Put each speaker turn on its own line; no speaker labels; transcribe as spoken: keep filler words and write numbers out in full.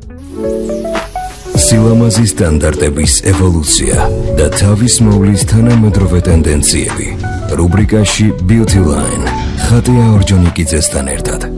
სილამაზის სტანდარტების ევოლუცია და თავის მოვლის თანამედროვე ტენდენციები. რუბრიკაში Beauty Line ხატია ორჯონიკიძესთან ერთად.